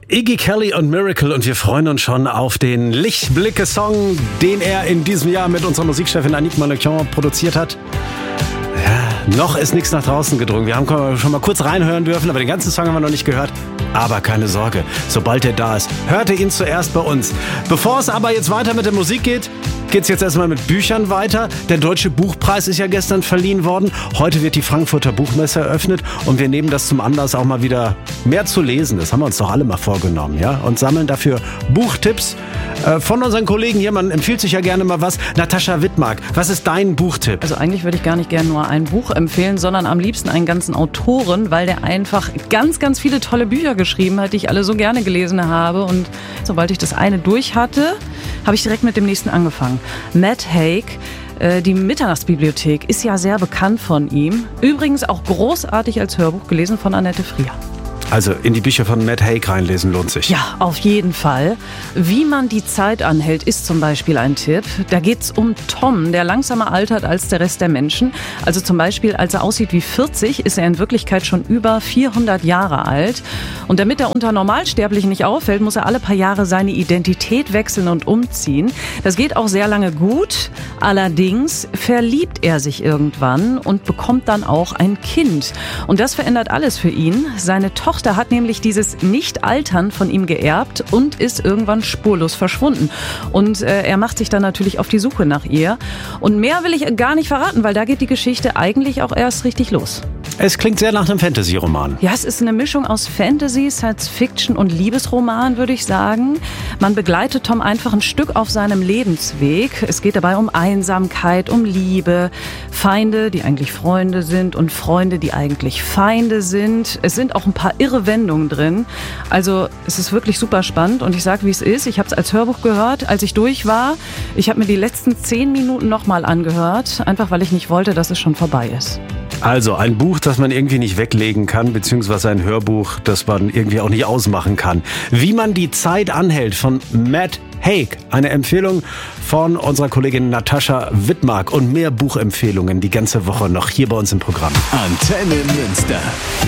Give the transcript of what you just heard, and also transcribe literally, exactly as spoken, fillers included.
Iggy Kelly und Miracle und wir freuen uns schon auf den Lichtblicke-Song, den er in diesem Jahr mit unserer Musikchefin Annick Manoukian produziert hat. Ja, noch ist nichts nach draußen gedrungen. Wir haben schon mal kurz reinhören dürfen, aber den ganzen Song haben wir noch nicht gehört. Aber keine Sorge, sobald er da ist, hört ihr ihn zuerst bei uns. Bevor es aber jetzt weiter mit der Musik geht, geht es jetzt erstmal mit Büchern weiter. Der Deutsche Buchpreis ist ja gestern verliehen worden. Heute wird die Frankfurter Buchmesse eröffnet und wir nehmen das zum Anlass, auch mal wieder mehr zu lesen. Das haben wir uns doch alle mal vorgenommen, ja? Und sammeln dafür Buchtipps äh, von unseren Kollegen hier. Man empfiehlt sich ja gerne mal was. Natascha Wittmark, was ist dein Buchtipp? Also eigentlich würde ich gar nicht gerne nur ein Buch empfehlen, sondern am liebsten einen ganzen Autoren, weil der einfach ganz, ganz viele tolle Bücher geschrieben hat, die ich alle so gerne gelesen habe. Und sobald ich das eine durch hatte, habe ich direkt mit dem nächsten angefangen. Matt Haig, äh, die Mitternachtsbibliothek, ist ja sehr bekannt von ihm. Übrigens auch großartig als Hörbuch gelesen von Annette Frier. Also in die Bücher von Matt Haig reinlesen lohnt sich. Ja, auf jeden Fall. Wie man die Zeit anhält, ist zum Beispiel ein Tipp. Da geht's um Tom, der langsamer altert als der Rest der Menschen. Also zum Beispiel, als er aussieht wie vierzig, ist er in Wirklichkeit schon über vierhundert Jahre alt. Und damit er unter Normalsterblichen nicht auffällt, muss er alle paar Jahre seine Identität wechseln und umziehen. Das geht auch sehr lange gut. Allerdings verliebt er sich irgendwann und bekommt dann auch ein Kind. Und das verändert alles für ihn. Seine Tochter Der hat nämlich dieses Nicht-Altern von ihm geerbt und ist irgendwann spurlos verschwunden. Und äh, er macht sich dann natürlich auf die Suche nach ihr. Und mehr will ich gar nicht verraten, weil da geht die Geschichte eigentlich auch erst richtig los. Es klingt sehr nach einem Fantasy-Roman. Ja, es ist eine Mischung aus Fantasy, Science-Fiction und Liebesroman, würde ich sagen. Man begleitet Tom einfach ein Stück auf seinem Lebensweg. Es geht dabei um Einsamkeit, um Liebe, Feinde, die eigentlich Freunde sind und Freunde, die eigentlich Feinde sind. Es sind auch ein paar irre Wendungen drin. Also es ist wirklich super spannend und ich sage, wie es ist. Ich habe es als Hörbuch gehört, als ich durch war. Ich habe mir die letzten zehn Minuten nochmal angehört, einfach weil ich nicht wollte, dass es schon vorbei ist. Also ein Buch, das man irgendwie nicht weglegen kann, beziehungsweise ein Hörbuch, das man irgendwie auch nicht ausmachen kann. Wie man die Zeit anhält von Matt Haig. Eine Empfehlung von unserer Kollegin Natascha Wittmark und mehr Buchempfehlungen die ganze Woche noch hier bei uns im Programm. Antenne Münster.